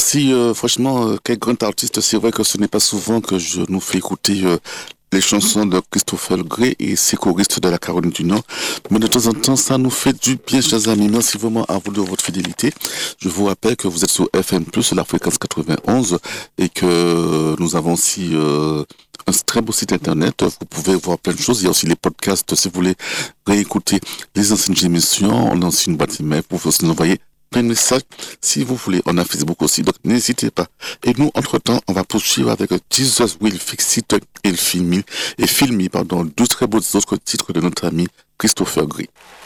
merci. Franchement, quel grand artiste. C'est vrai que ce n'est pas souvent que je nous fais écouter les chansons de Christopher Gray et ses choristes de la Caroline du Nord. Mais de temps en temps, ça nous fait du bien, chers amis. Merci vraiment à vous de votre fidélité. Je vous rappelle que vous êtes sur FM+, sur la fréquence 91, et que nous avons aussi un très beau site internet. Vous pouvez voir plein de choses. Il y a aussi les podcasts. Si vous voulez réécouter les anciennes émissions, on a aussi une boîte email. Vous pouvez aussi nous envoyer plein de messages si vous voulez. On a Facebook aussi, donc n'hésitez pas. Et nous, entre-temps, on va poursuivre avec Jesus Will Fix It et Filmy, pardon, deux très beaux autres titres de notre ami Christopher Gray.